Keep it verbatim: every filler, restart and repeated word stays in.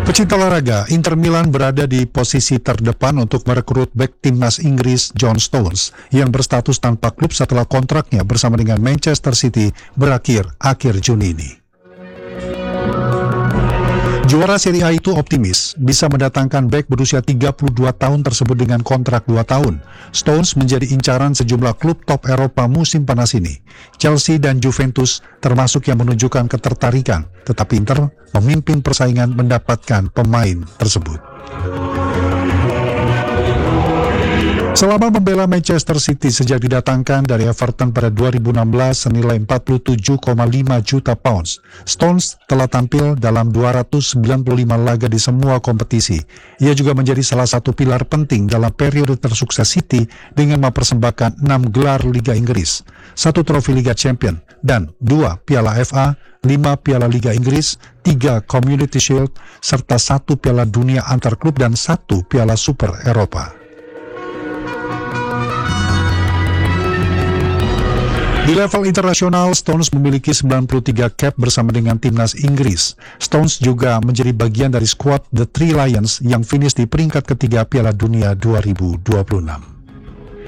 Pecinta olahraga, Inter Milan berada di posisi terdepan untuk merekrut bek timnas Inggris John Stones yang berstatus tanpa klub setelah kontraknya bersama dengan Manchester City berakhir akhir Juni ini. Juara Serie A itu optimis bisa mendatangkan bek berusia tiga puluh dua tahun tersebut dengan kontrak dua tahun. Stones menjadi incaran sejumlah klub top Eropa musim panas ini. Chelsea dan Juventus termasuk yang menunjukkan ketertarikan, tetapi Inter memimpin persaingan mendapatkan pemain tersebut. Selama membela Manchester City sejak didatangkan dari Everton pada dua ribu enam belas senilai empat puluh tujuh koma lima juta pounds, Stones telah tampil dalam dua ratus sembilan puluh lima laga di semua kompetisi. Ia juga menjadi salah satu pilar penting dalam periode tersukses City dengan mempersembahkan enam gelar Liga Inggris, satu trofi Liga Champion, dan dua Piala F A, lima Piala Liga Inggris, tiga Community Shield, serta satu Piala Dunia antar klub dan satu Piala Super Eropa. Di level internasional, Stones memiliki sembilan puluh tiga cap bersama dengan timnas Inggris. Stones juga menjadi bagian dari skuad The Three Lions yang finish di peringkat ketiga Piala Dunia dua ribu dua puluh enam.